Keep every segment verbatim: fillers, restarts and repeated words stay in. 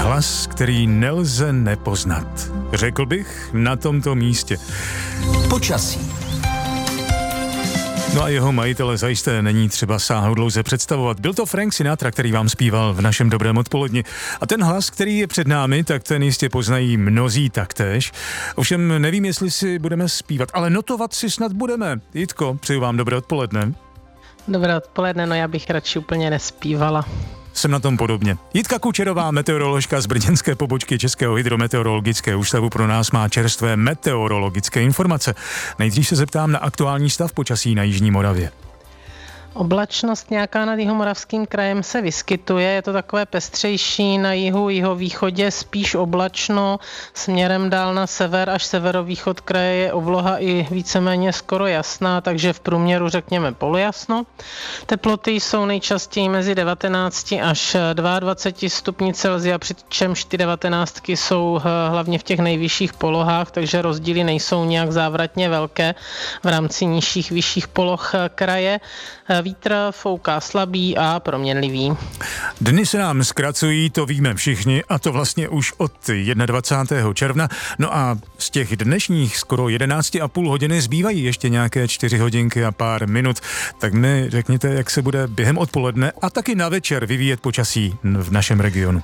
hlas, který nelze nepoznat. Řekl bych na tomto místě. Počasí. No a jeho majitele zajisté není třeba sáhodlouze představovat. Byl to Frank Sinatra, který vám zpíval v našem dobrém odpoledni. A ten hlas, který je před námi, tak ten jistě poznají mnozí taktéž. Ovšem nevím, jestli si budeme zpívat, ale notovat si snad budeme. Jitko, přeju vám dobré odpoledne. Dobré odpoledne, no já bych radši úplně nespívala. Jsem na tom podobně. Jitka Kučerová, meteoroložka z brněnské pobočky Českého hydrometeorologického ústavu, pro nás má čerstvé meteorologické informace. Nejdřív se zeptám na aktuální stav počasí na jižní Moravě. Oblačnost nějaká nad Jihomoravským krajem se vyskytuje, je to takové pestřejší, na jihu, jihovýchodě spíš oblačno, směrem dál na sever až severovýchod kraje je obloha i víceméně skoro jasná, takže v průměru řekněme polojasno. Teploty jsou nejčastěji mezi devatenáct až dvacet dva stupni Celsia, přičemž ty devatenáctky jsou hlavně v těch nejvyšších polohách, takže rozdíly nejsou nějak závratně velké v rámci nižších, vyšších poloh kraje. Vítr fouká slabý a proměnlivý. Dny se nám zkracují, to víme všichni, a to vlastně už od dvacátého prvního června. No a z těch dnešních skoro jedenáct a půl hodiny zbývají ještě nějaké čtyři hodinky a pár minut. Tak mi řekněte, jak se bude během odpoledne a taky na večer vyvíjet počasí v našem regionu.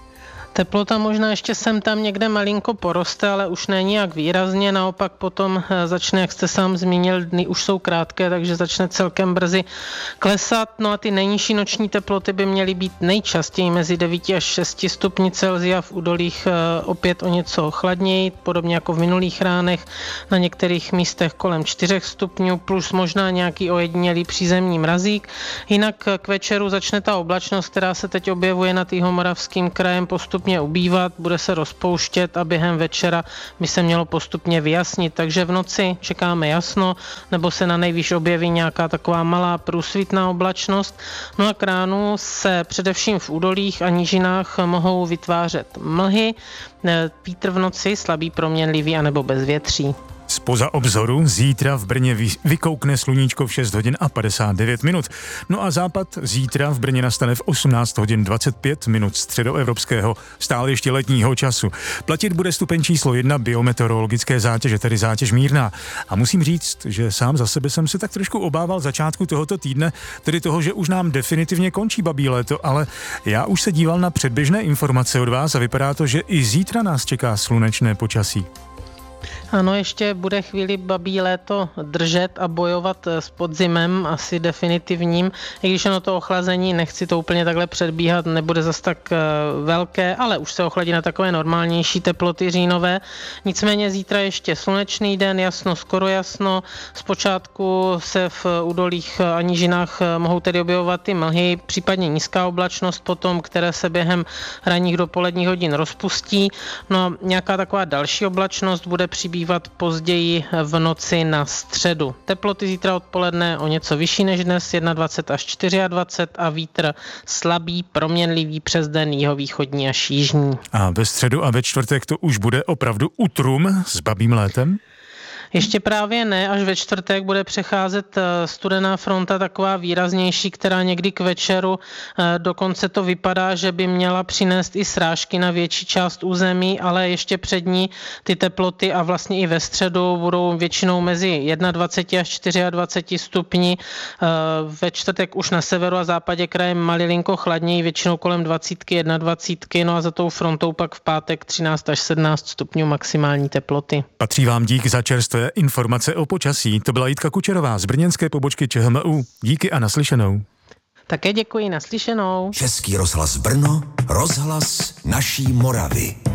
Teplota možná ještě sem tam někde malinko poroste, ale už není jak výrazně, naopak potom začne, jak jste sám zmínil, dny už jsou krátké, takže začne celkem brzy klesat. No a ty nejnižší noční teploty by měly být nejčastěji mezi devět až šest stupni Celsia, v údolích opět o něco chladněji, podobně jako v minulých ránech, na některých místech kolem čtyři stupňů, plus možná nějaký ojedinělý přízemní mrazík. Jinak k večeru začne ta oblačnost, která se teď objevuje nad Jihomoravským krajem, postupně ubývat, bude se rozpouštět a během večera by se mělo postupně vyjasnit, takže v noci čekáme jasno, nebo se na nejvýš objeví nějaká taková malá průsvitná oblačnost. No a k ránu se především v údolích a nížinách mohou vytvářet mlhy, vítr v noci slabý, proměnlivý anebo bezvětří. Zpoza obzoru zítra v Brně vykoukne sluníčko v šest hodin a padesát devět minut. No a západ zítra v Brně nastane v osmnáct hodin dvacet pět minut středoevropského, stále ještě letního času. Platit bude stupeň číslo jedna biometeorologické zátěže, tedy zátěž mírná. A musím říct, že sám za sebe jsem se tak trošku obával začátku tohoto týdne, tedy toho, že už nám definitivně končí babí léto, ale já už se díval na předběžné informace od vás a vypadá to, že i zítra nás čeká slunečné počasí. Ano, ještě bude chvíli babí léto držet a bojovat s podzimem, asi definitivním, i když ono to ochlazení, nechci to úplně takhle předbíhat, nebude zas tak velké, ale už se ochladí na takové normálnější teploty říjnové. Nicméně zítra ještě slunečný den, jasno, skoro jasno. Zpočátku se v údolích a nížinách mohou tedy objevovat ty mlhy, případně nízká oblačnost potom, které se během ranních dopoledních hodin rozpustí. No a nějaká taková další oblačnost bude přibývat později v noci na středu. Teploty zítra odpoledne o něco vyšší než dnes, dvacet jedna až dvacet čtyři a vítr slabý, proměnlivý přes den jihovýchodní až jižní. A ve středu a ve čtvrtek to už bude opravdu utrum s babím létem? Ještě právě ne, až ve čtvrtek bude přecházet studená fronta taková výraznější, která někdy k večeru, dokonce to vypadá, že by měla přinést i srážky na větší část území, ale ještě před ní ty teploty a vlastně i ve středu budou většinou mezi dvacet jedna až dvacet čtyři stupni. Ve čtvrtek už na severu a západě kraje malilinko chladněji, většinou kolem dvacítky, dvacítky, no a za tou frontou pak v pátek třináct až sedmnáct stupňů maximální teploty. Patří vám dík za čerstvé informace o počasí. To byla Jitka Kučerová z brněnské pobočky ČHMÚ. Díky a naslyšenou. Také děkuji, naslyšenou. Český rozhlas Brno, rozhlas naší Moravy.